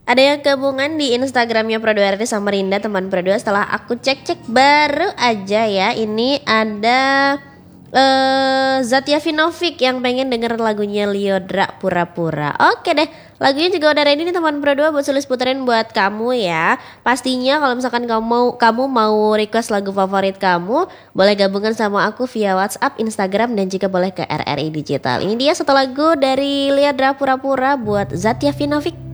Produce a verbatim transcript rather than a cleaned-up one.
Ada yang gabungan di Instagramnya Pro dua R T Samarinda teman Pro dua. Setelah aku cek-cek baru aja ya, ini ada uh, Zatya Vinovic yang pengen denger lagunya Lyodra Pura-Pura. Oke deh, lagunya juga udah ready nih teman Pro dua buat sulis puterin buat kamu ya. Pastinya kalau misalkan kamu mau kamu mau request lagu favorit kamu, boleh gabungan sama aku via WhatsApp, Instagram, dan juga boleh ke R R I Digital. Ini dia satu lagu dari Lyodra Pura-Pura buat Zatya Vinovic.